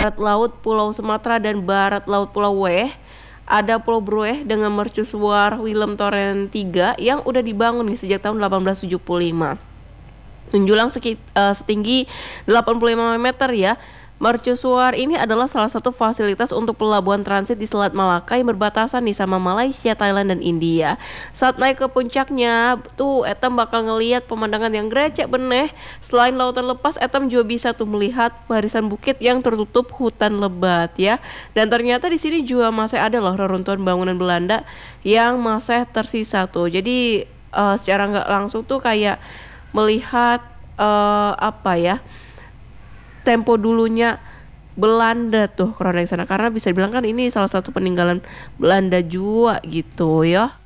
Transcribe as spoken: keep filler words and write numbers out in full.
barat laut Pulau Sumatera dan barat laut Pulau Weh. Ada Pulau Brueh dengan mercusuar Willem Torrens tiga yang udah dibangun nih sejak tahun delapan belas tujuh puluh lima. Menjulang sekit, uh, setinggi delapan puluh lima meter ya. Mercusuar ini adalah salah satu fasilitas untuk pelabuhan transit di Selat Malaka yang berbatasan nih sama Malaysia, Thailand, dan India. Saat naik ke puncaknya, tuh Etam bakal ngeliat pemandangan yang grecek beneh. Selain lautan lepas, Etam juga bisa tuh melihat barisan bukit yang tertutup hutan lebat ya. Dan ternyata di sini juga masih ada loh reruntuhan bangunan Belanda yang masih tersisa tuh. Jadi uh, secara nggak langsung tuh kayak melihat uh, apa ya? tempo dulunya Belanda tuh kronik sana, karena bisa dibilang kan ini salah satu peninggalan Belanda juga gitu ya.